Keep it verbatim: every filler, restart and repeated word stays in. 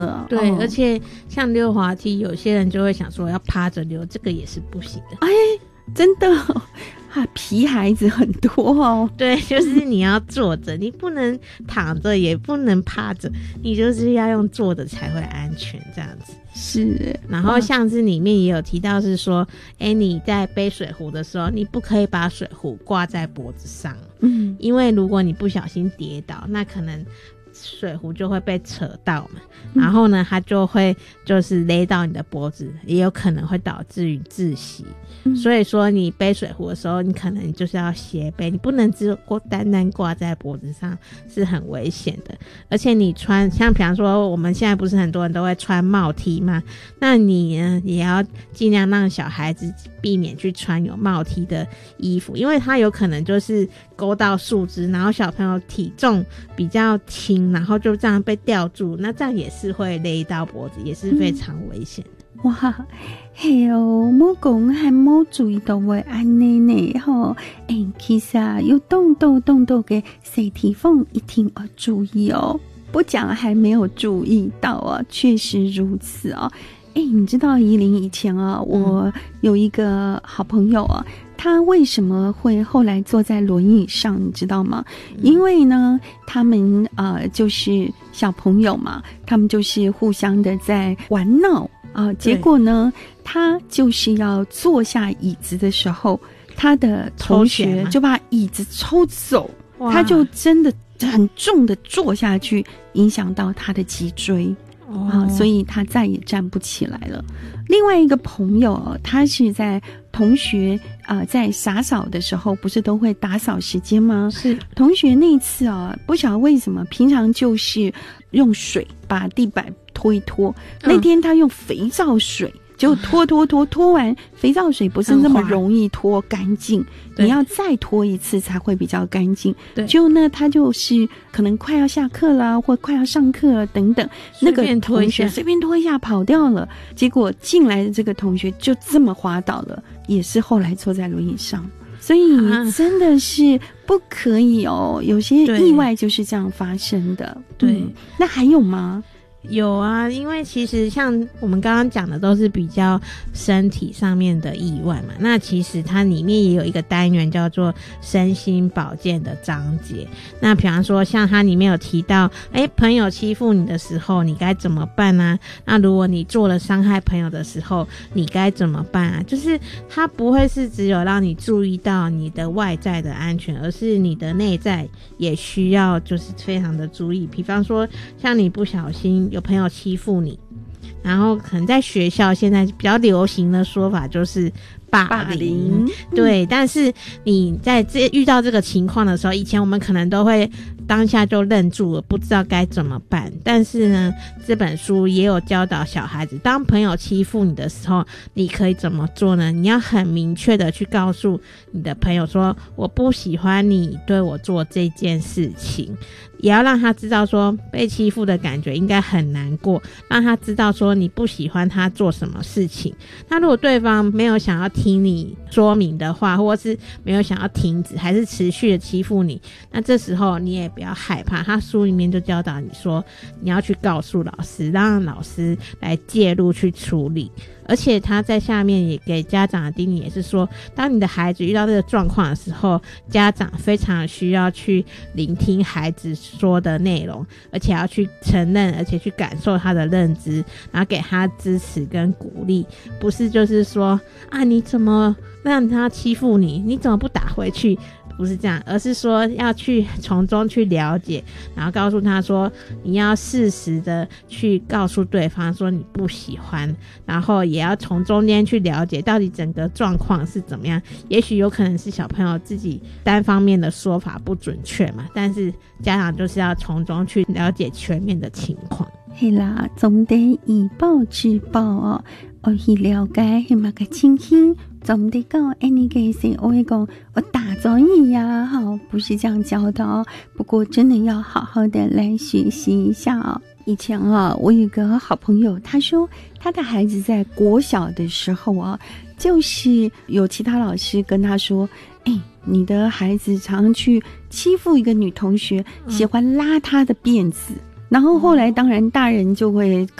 对、 哦、 而且像溜滑梯有些人就会想说要趴着溜，这个也是不行的。 哎，真的啊，皮孩子很多哦。 对，就是你要坐着，你不能躺着也不能趴着，你就是要用坐的才会安全这样子。 是， 然后像是里面也有提到是说，哎，你在背水壶的时候，你不可以把水壶挂在脖子上， 嗯， 因为如果你不小心跌倒，那可能水壶就会被扯到嘛， 嗯、 然后呢它就会就是勒到你的脖子，也有可能会导致于窒息、嗯、所以说你背水壶的时候，你可能就是要斜背，你不能只挂单单挂在脖子上，是很危险的。而且你穿像比方说我们现在不是很多人都会穿帽 T 嘛，那你呢也要尽量让小孩子避免去穿有帽 T 的衣服，因为它有可能就是勾到树枝，然后小朋友体重比较轻，然后就这样被吊住，那这样也是会勒到脖子，也是非常危险的、 嗯、哇，嘿哦，冇讲还冇注意到会安尼呢吼。哎，其实啊，有动动动动嘅身体缝一定要注意哦，不讲还没有注意到啊，确实如此哦。哎，你知道宜玲以前啊，我有一个好朋友啊，他为什么会后来坐在轮椅上，你知道吗？嗯、因为呢，他们呃就是小朋友嘛，他们就是互相的在玩闹啊、呃，结果呢，他就是要坐下椅子的时候，他的同学就把椅子抽走，他就真的很重的坐下去，影响到他的脊椎。啊，所以他再也站不起来了。另外一个朋友，他是在同学啊、呃、在洒扫的时候，不是都会打扫时间吗？ 是同学那次啊，不晓得为什么，平常就是用水把地板拖一拖，那天他用肥皂水。就拖拖拖拖完，肥皂水不是那么容易拖干净，你要再拖一次才会比较干净。对，就呢，他就是可能快要下课啦，或快要上课了等等，那个同学随便拖一下跑掉了，结果进来的这个同学就这么滑倒了，也是后来坐在轮椅上。所以真的是不可以哦，有些意外就是这样发生的。对、嗯，那还有吗？ 有啊，因为其实像我们刚刚讲的都是比较身体上面的意外嘛，那其实它里面也有一个单元叫做身心保健的章节。那比方说像它里面有提到，诶，朋友欺负你的时候你该怎么办啊？那如果你做了伤害朋友的时候你该怎么办啊？就是它不会是只有让你注意到你的外在的安全，而是你的内在也需要就是非常的注意。比方说像你不小心有朋友欺负你，然后可能在学校现在比较流行的说法就是霸凌，霸凌对、嗯，但是你在这遇到这个情况的时候，以前我们可能都会当下就愣住了，不知道该怎么办。但是呢，这本书也有教导小孩子，当朋友欺负你的时候，你可以怎么做呢？你要很明确的去告诉你的朋友说，我不喜欢你对我做这件事情，也要让他知道说被欺负的感觉应该很难过，让他知道说你不喜欢他做什么事情。那如果对方没有想要听你说明的话，或是没有想要停止，还是持续的欺负你，那这时候你也不要害怕，他书里面就教导你说你要去告诉老师，让老师来介入去处理。而且他在下面也给家长的叮咛也是说，当你的孩子遇到这个状况的时候，家长非常需要去聆听孩子说的内容，而且要去承认，而且去感受他的认知，然后给他支持跟鼓励，不是就是说啊你怎么让他欺负你，你怎么不打回去，不是这样，而是说要去从中去了解，然后告诉他说你要适时的去告诉对方说你不喜欢，然后也要从中间去了解到底整个状况是怎么样。也许有可能是小朋友自己单方面的说法不准确嘛，但是家长就是要从中去了解全面的情况。 嘿啦，总得以暴制暴哦，我去了解那么个情形，总得讲哎，你给谁我会讲我打着你呀，哈，不是这样教的哦。不过真的要好好的来学习一下哦。以前啊，我有一个好朋友，他说他的孩子在国小的时候啊，就是有其他老师跟他说，哎，你的孩子常常去欺负一个女同学，喜欢拉她的辫子。 然后后来当然大人就会